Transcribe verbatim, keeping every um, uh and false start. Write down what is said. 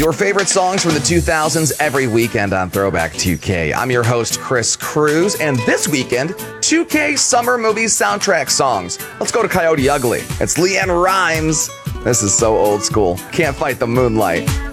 Your favorite songs from the two thousands every weekend on Throwback two K. I'm your host, Chris Cruz, and this weekend, two K Summer Movies soundtrack songs. Let's go to Coyote Ugly. It's LeAnn Rimes. This is so old school. Can't Fight the Moonlight.